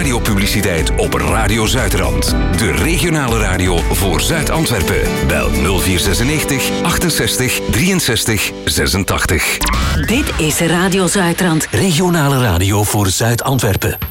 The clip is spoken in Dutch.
radiopubliciteit op Radio Zuidrand. De regionale radio voor Zuid-Antwerpen. Bel 0496 68 63 86. Dit is Radio Zuidrand. Regionale radio voor Zuid-Antwerpen.